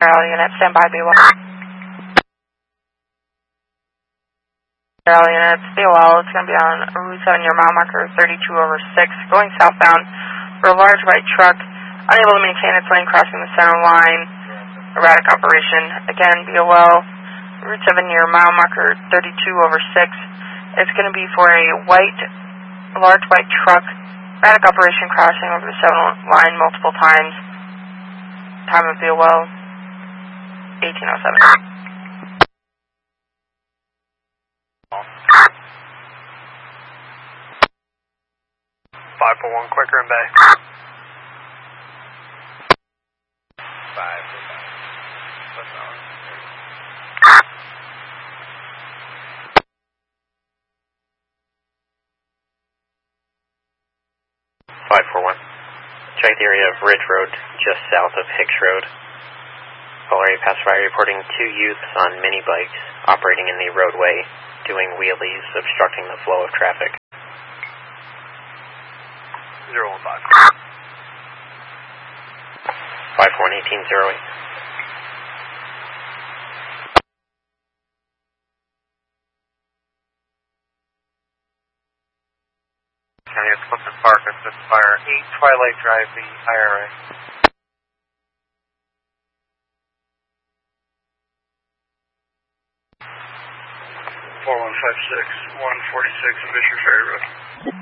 All units, stand by, be well. All units, be well. It's going to be on Route 7, your mile marker 32/6, going southbound for a large white truck, unable to maintain its lane crossing the center line. Erratic operation. Again, be well. Route 7, your mile marker 32/6. It's going to be for a large white truck. Erratic operation crossing over the 7 line multiple times. Time of be well. 1807. 541 Quaker and Bay. 541. Check the area of Ridge Road, just south of Hicks Road. All area passerby reporting 2 youths on mini bikes operating in the roadway, doing wheelies, obstructing the flow of traffic. 015. 541-1808. County of Clifton Park, it's Fire 8 Twilight Drive, the IRA. (4156) 146 Fisher Ferry Road.